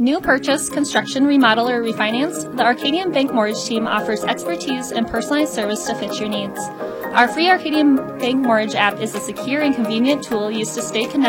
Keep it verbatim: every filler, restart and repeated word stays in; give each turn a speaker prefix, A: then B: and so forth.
A: New purchase, construction, remodel, or refinance, the Arcadian Bank Mortgage Team offers expertise and personalized service to fit your needs. Our free Arcadian Bank Mortgage app is a secure and convenient tool used to stay connected